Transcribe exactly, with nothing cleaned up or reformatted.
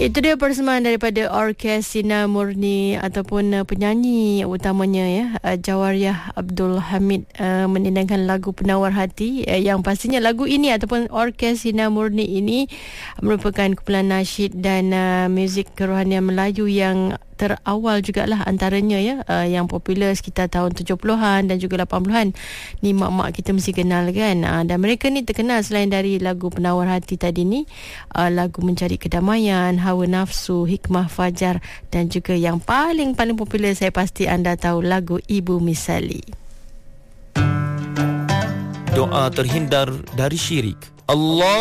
Itu dia persembahan daripada Orkes Sinar Murni ataupun uh, penyanyi utamanya ya, uh, Jawariah Abdul Hamid uh, menendangkan lagu Penawar Hati, uh, yang pastinya lagu ini ataupun Orkes Sinar Murni ini merupakan kumpulan nasyid dan uh, muzik kerohanian Melayu yang terawal jugalah antaranya ya, uh, yang popular sekitar tahun tujuh puluhan dan juga lapan puluhan. Ni mak-mak kita mesti kenal kan. Uh, dan mereka ni terkenal selain dari lagu Penawar Hati tadi ni, uh, lagu Mencari Kedamaian, Hawa Nafsu, Hikmah Fajar, dan juga yang paling-paling popular saya pasti anda tahu, lagu Ibu Misali. Doa terhindar dari syirik. Allah